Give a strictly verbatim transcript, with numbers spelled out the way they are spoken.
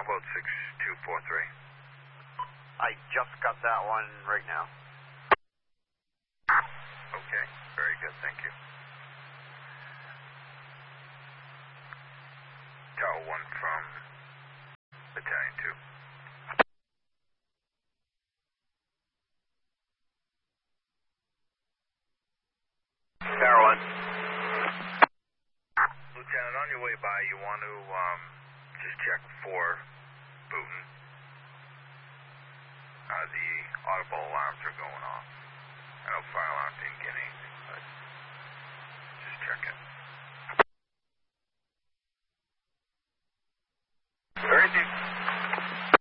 about six two four three. I just got that one right now. Okay, very good, thank you. Tower one from Battalion two. Tower one. Lieutenant, on your way by, you want to um, just check for Booten. Uh, the audible alarms are going off. I know fire alarms didn't get anything, but just check it.